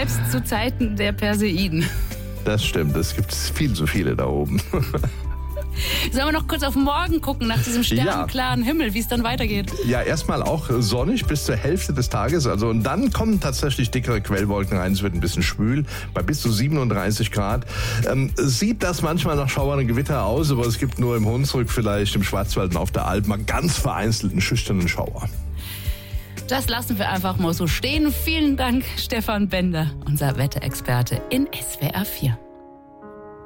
selbst zu Zeiten der Perseiden. Das stimmt, es gibt viel zu viele da oben. Sollen wir noch kurz auf morgen gucken, nach diesem sternenklaren Himmel, wie es dann weitergeht? Ja, erstmal auch sonnig bis zur Hälfte des Tages. Also, und dann kommen tatsächlich dickere Quellwolken rein. Es wird ein bisschen schwül, bei bis zu 37 Grad. Sieht das manchmal nach Schauern und Gewitter aus, aber es gibt nur im Hunsrück, vielleicht im Schwarzwald und auf der Alp mal ganz vereinzelten schüchternen Schauer. Das lassen wir einfach mal so stehen. Vielen Dank, Stefan Bender, unser Wetterexperte in SWR 4.